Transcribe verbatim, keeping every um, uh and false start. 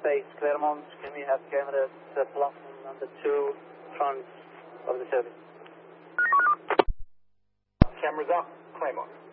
Space Claremont, can we have cameras uh, platform number two, front of the service? Cameras up, Claremont.